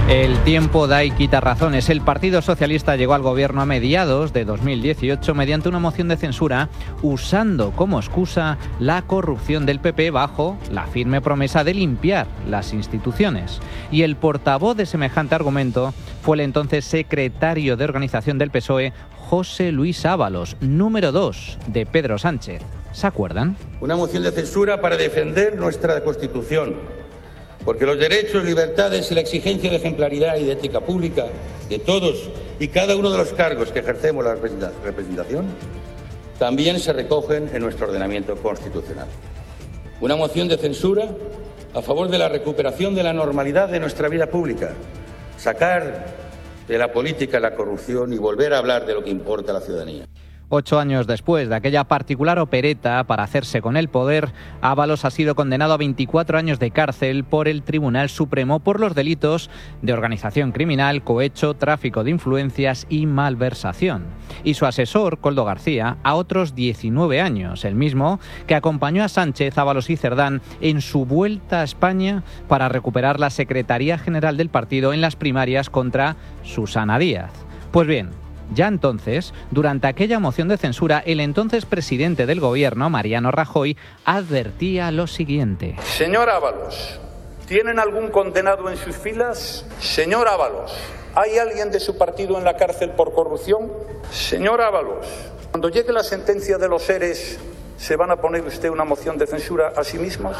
El tiempo da y quita razones. El Partido Socialista llegó al gobierno a mediados de 2018 mediante una moción de censura usando como excusa la corrupción del PP bajo la firme promesa de limpiar las instituciones. Y el portavoz de semejante argumento fue el entonces secretario de organización del PSOE, José Luis Ábalos, número 2 de Pedro Sánchez. ¿Se acuerdan? Una moción de censura para defender nuestra Constitución. Porque los derechos, libertades y la exigencia de ejemplaridad y de ética pública de todos y cada uno de los cargos que ejercemos la representación también se recogen en nuestro ordenamiento constitucional. Una moción de censura a favor de la recuperación de la normalidad de nuestra vida pública, sacar de la política la corrupción y volver a hablar de lo que importa a la ciudadanía. 8 años después de aquella particular opereta para hacerse con el poder, Ábalos ha sido condenado a 24 años de cárcel por el Tribunal Supremo por los delitos de organización criminal, cohecho, tráfico de influencias y malversación. Y su asesor, Koldo García, a otros 19 años, el mismo que acompañó a Sánchez, Ábalos y Cerdán en su vuelta a España para recuperar la Secretaría General del partido en las primarias contra Susana Díaz. Pues bien, ya entonces, durante aquella moción de censura, el entonces presidente del gobierno, Mariano Rajoy, advertía lo siguiente. Señor Ábalos, ¿tienen algún condenado en sus filas? Señor Ábalos, ¿hay alguien de su partido en la cárcel por corrupción? Señor Ábalos, cuando llegue la sentencia de los ERES, ¿se van a poner usted una moción de censura a sí mismos?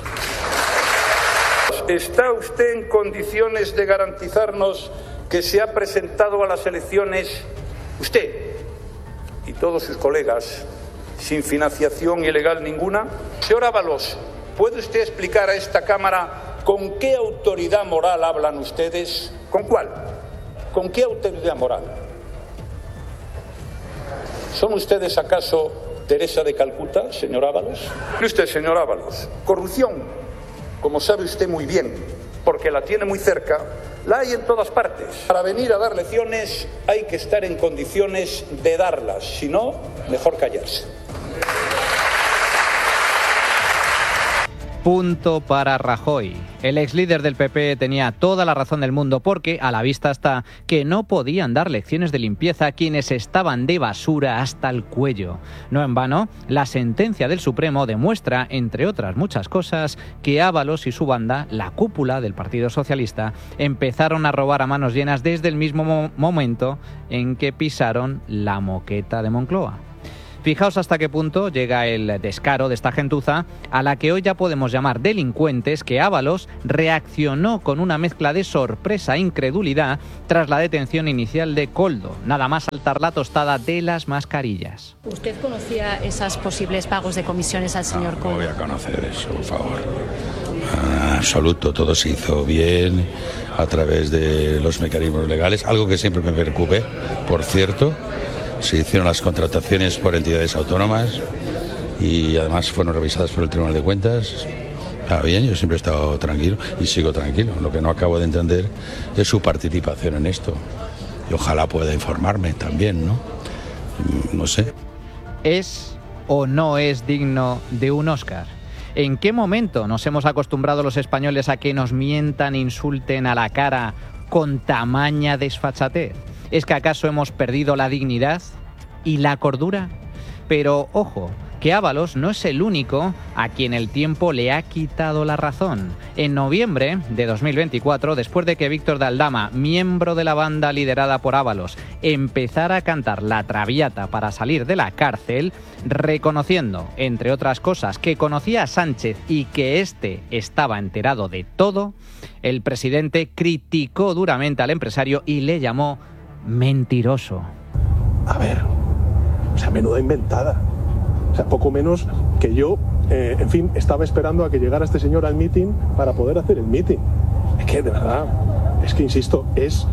¿Está usted en condiciones de garantizarnos que se ha presentado a las elecciones, usted y todos sus colegas, sin financiación ilegal ninguna? Señor Ábalos, ¿puede usted explicar a esta Cámara con qué autoridad moral hablan ustedes? ¿Con cuál? ¿Con qué autoridad moral? ¿Son ustedes acaso Teresa de Calcuta, señor Ábalos? ¿Y usted, señor Ábalos? Corrupción, como sabe usted muy bien, porque la tiene muy cerca, la hay en todas partes. Para venir a dar lecciones hay que estar en condiciones de darlas, si no, mejor callarse. Punto para Rajoy. El ex líder del PP tenía toda la razón del mundo porque a la vista está que no podían dar lecciones de limpieza a quienes estaban de basura hasta el cuello. No en vano, la sentencia del Supremo demuestra, entre otras muchas cosas, que Ábalos y su banda, la cúpula del Partido Socialista, empezaron a robar a manos llenas desde el mismo momento en que pisaron la moqueta de Moncloa. Fijaos hasta qué punto llega el descaro de esta gentuza, a la que hoy ya podemos llamar delincuentes, que Ábalos reaccionó con una mezcla de sorpresa e incredulidad tras la detención inicial de Koldo, nada más saltar la tostada de las mascarillas. ¿Usted conocía esos posibles pagos de comisiones al señor Koldo? No voy a conocer eso, por favor. En absoluto, todo se hizo bien a través de los mecanismos legales, algo que siempre me preocupe, por cierto. Se hicieron las contrataciones por entidades autónomas y además fueron revisadas por el Tribunal de Cuentas. Está bien, yo siempre he estado tranquilo y sigo tranquilo. Lo que no acabo de entender es su participación en esto. Y ojalá pueda informarme también, ¿no? No sé. ¿Es o no es digno de un Óscar? ¿En qué momento nos hemos acostumbrado los españoles a que nos mientan e insulten a la cara con tamaña desfachatez? ¿Es que acaso hemos perdido la dignidad y la cordura? Pero ojo, que Ábalos no es el único a quien el tiempo le ha quitado la razón. En noviembre de 2024, después de que Víctor de Aldama, miembro de la banda liderada por Ábalos, empezara a cantar La Traviata para salir de la cárcel, reconociendo, entre otras cosas, que conocía a Sánchez y que éste estaba enterado de todo, el presidente criticó duramente al empresario y le llamó mentiroso. A ver, o sea, menuda inventada. O sea, poco menos que yo, en fin, estaba esperando a que llegara este señor al meeting para poder hacer el meeting. Es que, de verdad, es que, insisto, es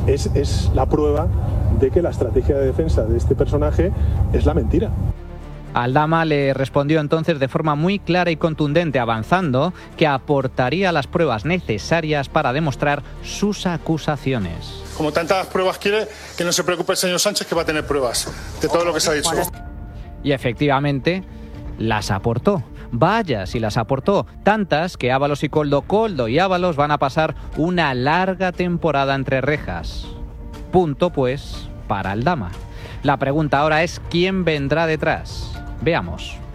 la prueba de que la estrategia de defensa de este personaje es la mentira. Aldama le respondió entonces de forma muy clara y contundente, avanzando que aportaría las pruebas necesarias para demostrar sus acusaciones. Como tantas pruebas quiere, que no se preocupe el señor Sánchez, que va a tener pruebas de todo lo que se ha dicho. Y efectivamente las aportó. Vaya si las aportó, tantas que Ábalos y Coldo y Ábalos van a pasar una larga temporada entre rejas. Punto, pues, para Aldama. La pregunta ahora es ¿quién vendrá detrás? Veamos.